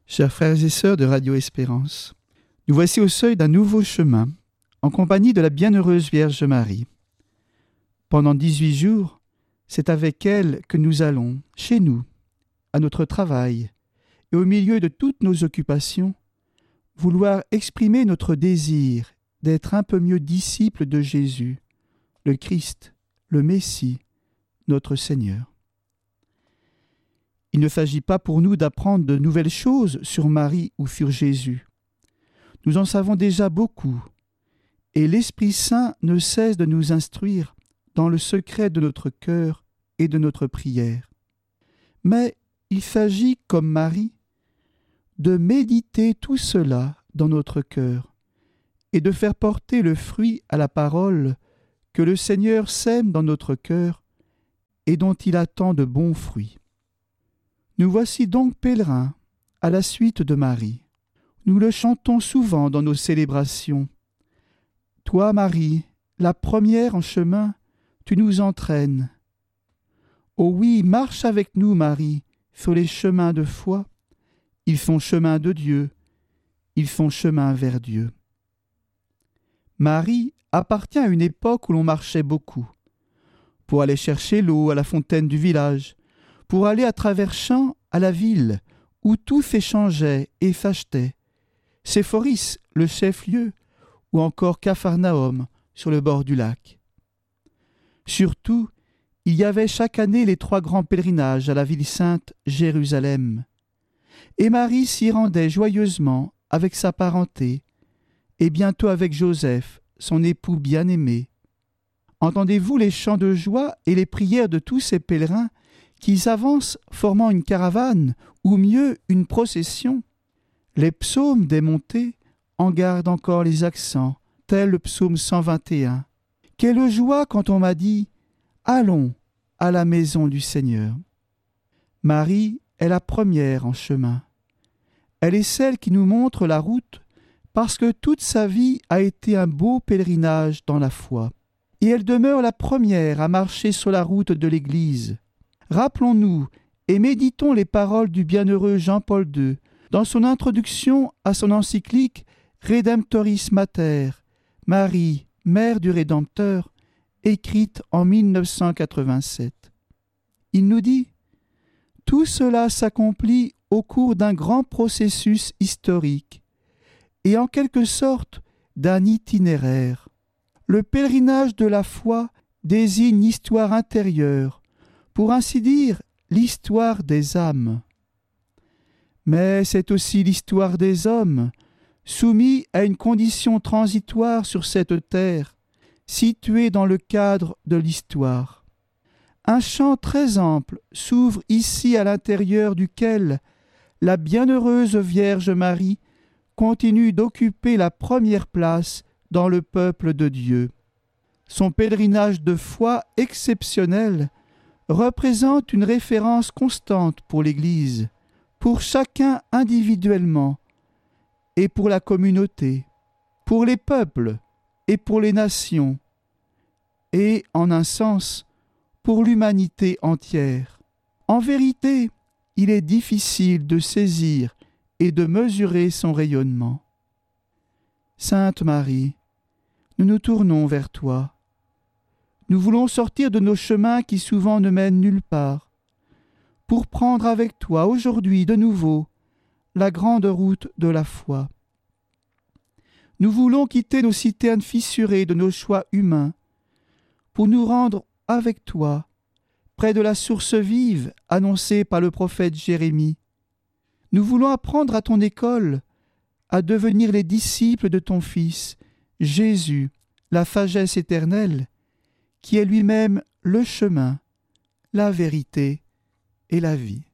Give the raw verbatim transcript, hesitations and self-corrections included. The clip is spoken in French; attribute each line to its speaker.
Speaker 1: Chers frères et sœurs de Radio Espérance, nous voici au seuil d'un nouveau chemin, en compagnie de la bienheureuse Vierge Marie. Pendant dix-huit jours, c'est avec elle que nous allons, chez nous, à notre travail, et au milieu de toutes nos occupations, vouloir exprimer notre désir d'être un peu mieux disciples de Jésus, le Christ, le Messie, notre Seigneur. Il ne s'agit pas pour nous d'apprendre de nouvelles choses sur Marie ou sur Jésus. Nous en savons déjà beaucoup, et l'Esprit Saint ne cesse de nous instruire dans le secret de notre cœur et de notre prière. Mais il s'agit, comme Marie, de méditer tout cela dans notre cœur et de faire porter le fruit à la parole que le Seigneur sème dans notre cœur et dont il attend de bons fruits. Nous voici donc pèlerins à la suite de Marie. Nous le chantons souvent dans nos célébrations. Toi, Marie, la première en chemin, tu nous entraînes. Oh oui, marche avec nous, Marie, sur les chemins de foi. Ils font chemin de Dieu, ils font chemin vers Dieu. Marie appartient à une époque où l'on marchait beaucoup, pour aller chercher l'eau à la fontaine du village, pour aller à travers champs à la ville, où tout s'échangeait et s'achetait. Séphoris, le chef-lieu, ou encore Capharnaüm, sur le bord du lac. Surtout, il y avait chaque année les trois grands pèlerinages à la ville sainte Jérusalem. Et Marie s'y rendait joyeusement avec sa parenté, et bientôt avec Joseph, son époux bien-aimé. Entendez-vous les chants de joie et les prières de tous ces pèlerins qui s'avancent formant une caravane, ou mieux une procession? Les psaumes des montées en gardent encore les accents, tel le psaume cent vingt et un. Quelle joie quand on m'a dit « Allons à la maison du Seigneur ». Marie est la première en chemin. Elle est celle qui nous montre la route parce que toute sa vie a été un beau pèlerinage dans la foi. Et elle demeure la première à marcher sur la route de l'Église. Rappelons-nous et méditons les paroles du bienheureux Jean-Paul deux dans son introduction à son encyclique Redemptoris Mater, Marie, mère du Rédempteur, écrite en mille neuf cent quatre-vingt-sept. Il nous dit « Tout cela s'accomplit au cours d'un grand processus historique et en quelque sorte d'un itinéraire. Le pèlerinage de la foi désigne l'histoire intérieure, pour ainsi dire l'histoire des âmes. Mais c'est aussi l'histoire des hommes, soumis à une condition transitoire sur cette terre, située dans le cadre de l'histoire. Un champ très ample s'ouvre ici à l'intérieur duquel la bienheureuse Vierge Marie continue d'occuper la première place dans le peuple de Dieu. Son pèlerinage de foi exceptionnel représente une référence constante pour l'Église, pour chacun individuellement, et pour la communauté, pour les peuples et pour les nations, et, en un sens, pour l'humanité entière. En vérité, il est difficile de saisir et de mesurer son rayonnement. Sainte Marie, nous nous tournons vers toi. Nous voulons sortir de nos chemins qui souvent ne mènent nulle part, pour prendre avec toi aujourd'hui de nouveau la grande route de la foi. Nous voulons quitter nos citernes fissurées de nos choix humains, pour nous rendre avec toi près de la source vive annoncée par le prophète Jérémie. Nous voulons apprendre à ton école à devenir les disciples de ton Fils, Jésus, la sagesse éternelle, qui est lui-même le chemin, la vérité et la vie.